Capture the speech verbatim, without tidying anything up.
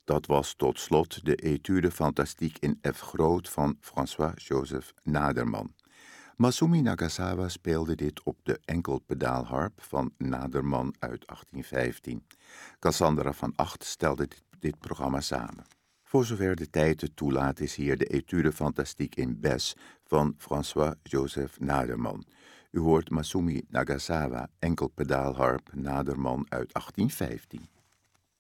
Dat was tot slot de Etude Fantastique in F groot van François-Joseph Naderman. Masumi Nagasawa speelde dit op de enkelpedaalharp van Naderman uit achttien vijftien. Cassandra van Acht stelde dit, dit programma samen. Voor zover de tijd het toelaat is hier de Etude Fantastique in Bes van François-Joseph Naderman. U hoort Masumi Nagasawa, enkelpedaalharp Naderman uit achttien vijftien.